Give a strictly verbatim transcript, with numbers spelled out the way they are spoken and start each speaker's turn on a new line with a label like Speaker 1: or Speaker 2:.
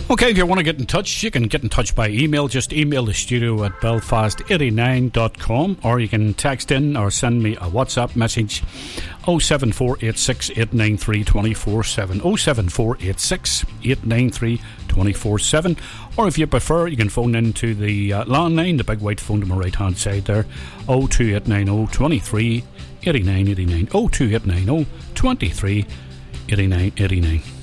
Speaker 1: Okay, if you want to get in touch, you can get in touch by email. Just email the studio at belfast eighty-nine dot com, or you can text in or send me a WhatsApp message oh seven four eight six, eight nine three, two four seven oh seven four eight six, eight nine three, two four seven. Or if you prefer, you can phone into the uh, landline, the big white phone to my right hand side there, oh two eight nine oh, two three, eight nine eight nine, oh two eight nine oh, two three, eight nine eight nine.